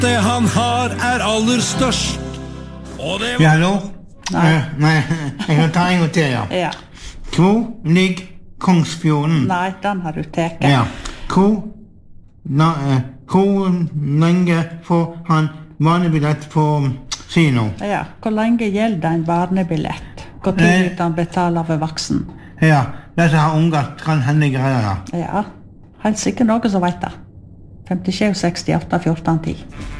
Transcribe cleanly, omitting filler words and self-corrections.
Det han har aller størst. Og det var... Ja, hallo? Nei. Nei, jeg kan ta en gang til, ja. Ja. Hvor ligger Kongsfjorden? Nei, den har du teket. Ja. Hvor lenge får han barnebillett på kino? Ja. Hvor lenge gjelder en barnebillett? Hvor tid han betaler for voksen? Ja, dette har unger kan hende greier. Ja, helt sikkert noe som vet det. 57, 68, 14, 10.